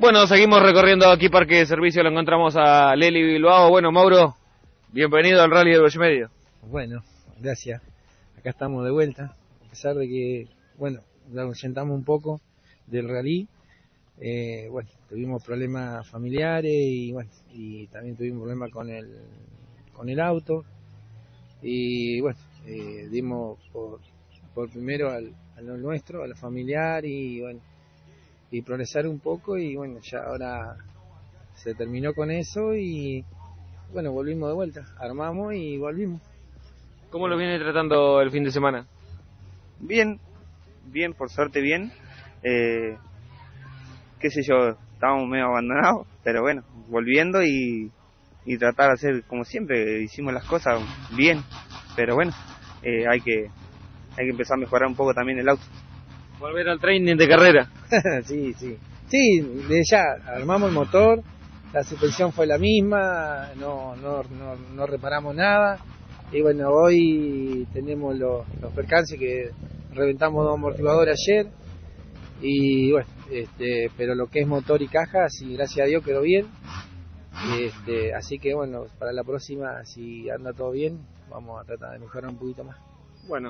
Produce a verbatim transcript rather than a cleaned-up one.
Bueno, seguimos recorriendo aquí Parque de Servicio, lo encontramos a Lely Bilbao. Bueno, Mauro, bienvenido al Rally del Ocho y Medio. Bueno, gracias. Acá estamos de vuelta, a pesar de que, bueno, nos ausentamos un poco del rally. Eh, bueno, tuvimos problemas familiares y bueno, y también tuvimos problemas con el con el auto. Y bueno, eh, dimos por, por primero al, a lo nuestro, a lo familiar y bueno, y progresar un poco y bueno, ya ahora se terminó con eso y bueno, volvimos de vuelta, armamos y volvimos. ¿Cómo lo viene tratando el fin de semana? Bien, bien, por suerte bien. Eh, qué sé yo, estábamos medio abandonados, pero bueno, volviendo y, y tratar de hacer como siempre, hicimos las cosas bien, pero bueno, eh, hay que hay que empezar a mejorar un poco también el auto. Volver al training de carrera. sí, sí. Sí, de ya armamos el motor, la suspensión fue la misma, no, no, no, no reparamos nada. Y bueno, hoy tenemos los, los percances que reventamos dos amortiguadores ayer. Y bueno, este, pero lo que es motor y caja, sí, gracias a Dios quedó bien. Este, así que bueno, para la próxima, si anda todo bien, vamos a tratar de mejorar un poquito más. Bueno.